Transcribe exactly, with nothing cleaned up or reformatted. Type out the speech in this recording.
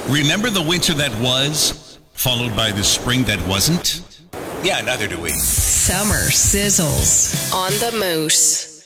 Remember the winter that was, followed by the spring that wasn't? Yeah, neither do we. Summer sizzles on the Moose.